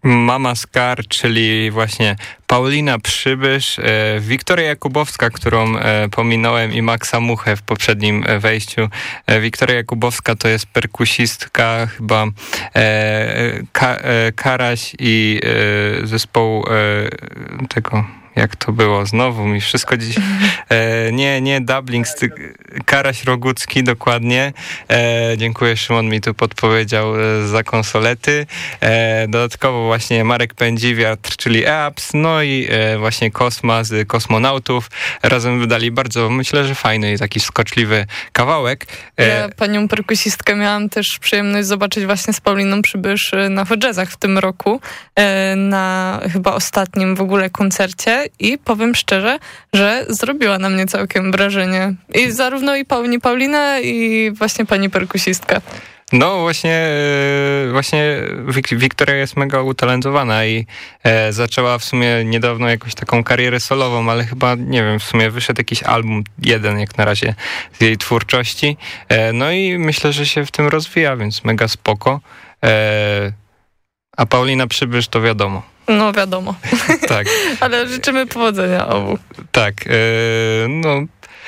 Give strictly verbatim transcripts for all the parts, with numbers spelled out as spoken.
Mama Scar, czyli właśnie Paulina Przybysz, e, Wiktoria Jakubowska, którą e, pominąłem, i Maxa Muchę w poprzednim e, wejściu. E, Wiktoria Jakubowska to jest perkusistka chyba e, ka, e, Karaś i e, zespołu e, tego... Jak to było? Znowu mi wszystko dziś... E, nie, nie Dublin, Karaś Rogucki, dokładnie. E, dziękuję, Szymon mi tu podpowiedział e, za konsolety. E, dodatkowo właśnie Marek Pędziwiatr, czyli E A P S, no i e, właśnie Kosma z Kosmonautów. Razem wydali bardzo, myślę, że fajny i taki skoczliwy kawałek. E, ja panią perkusistkę miałam też przyjemność zobaczyć właśnie z Pauliną Przybysz na Jazzach w tym roku. E, na chyba ostatnim w ogóle koncercie. I powiem szczerze, że zrobiła na mnie całkiem wrażenie. I zarówno i Paulini Paulina, i właśnie pani perkusistka. No właśnie, właśnie Wik- Wiktoria jest mega utalentowana i e, zaczęła w sumie niedawno jakąś taką karierę solową, ale chyba, nie wiem, w sumie wyszedł jakiś album, jeden jak na razie z jej twórczości. E, no i myślę, że się w tym rozwija, więc mega spoko. E, a Paulina Przybysz to wiadomo. No wiadomo. Tak. Ale życzymy powodzenia obu. Tak. E, no...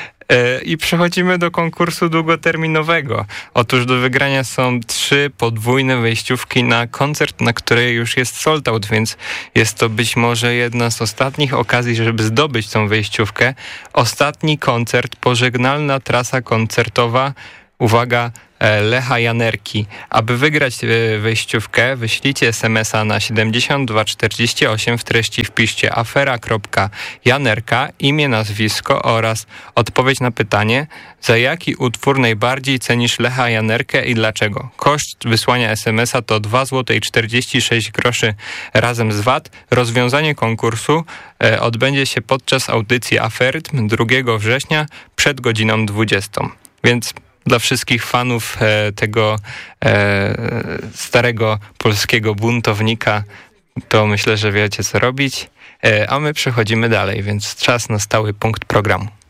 I przechodzimy do konkursu długoterminowego. Otóż do wygrania są trzy podwójne wejściówki na koncert, na który już jest sold out, więc jest to być może jedna z ostatnich okazji, żeby zdobyć tą wejściówkę. Ostatni koncert, pożegnalna trasa koncertowa, uwaga, Lecha Janerki. Aby wygrać wejściówkę, wyślijcie es em es a na siedemdziesiąt dwa czterdzieści osiem, w treści wpiszcie afera.janerka, imię, nazwisko oraz odpowiedź na pytanie, za jaki utwór najbardziej cenisz Lecha Janerkę i dlaczego. Koszt wysłania es em es a to dwa złote czterdzieści sześć groszy razem z V A T. Rozwiązanie konkursu e, odbędzie się podczas audycji Aferytm drugiego września przed godziną dwudziestą. Więc dla wszystkich fanów e, tego e, starego polskiego buntownika, to myślę, że wiecie, co robić. E, a my przechodzimy dalej, więc czas na stały punkt programu.